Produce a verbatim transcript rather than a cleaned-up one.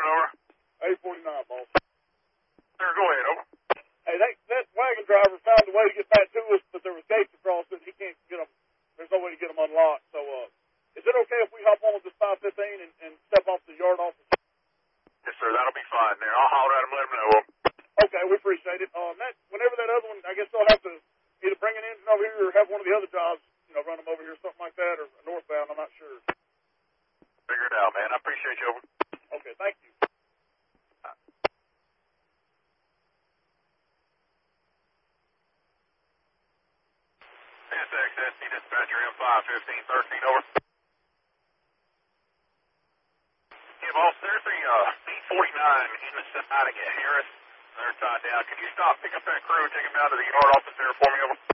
forty-seven, over. eight forty-nine, boss. Sir, go ahead, over. Hey, that, that wagon driver found a way to get back to us, but there was gates across it. He can't get them. There's no way to get them unlocked. So, uh, is it okay if we hop on with this five fifteen and, and step off the yard office? Yes, sir, that'll be fine there. I'll holler at him, let him know. Okay, we appreciate it. Um, that whenever that other one, I guess they'll have to either bring an engine over here or have one of the other jobs, you know, run them over here, something like that, or northbound. I'm not sure. Figure it out, man. I appreciate you, over. Okay, thank you. S X S C dispatcher M five fifteen thirteen, over. Yeah, boss, there's a uh, B forty-nine in the side at Harris. They're tied down. Can you stop, pick up that crew, take them down to the yard office there for me, over?